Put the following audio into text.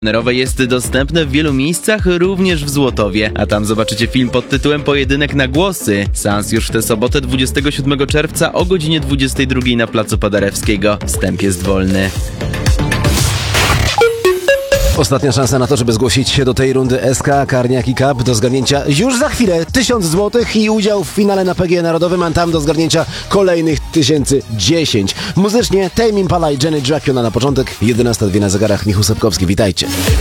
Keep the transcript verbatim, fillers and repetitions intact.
Nerowe jest dostępne w wielu miejscach, również w Złotowie, a tam zobaczycie film pod tytułem Pojedynek na głosy. Seans już w tę sobotę dwudziestego siódmego czerwca o godzinie dwudziestej drugiej na placu Paderewskiego. Wstęp jest wolny. Ostatnia szansa na to, żeby zgłosić się do tej rundy S K Carniaki Cup do zgarnięcia już za chwilę tysiąc złotych i udział w finale na P G E Narodowym, a tam do zgarnięcia kolejnych tysięcy dziesięć. Muzycznie Tame Impala i Janet Jackson, a na początek jedenasta dwie na zegarach. Michał Sapkowski, witajcie.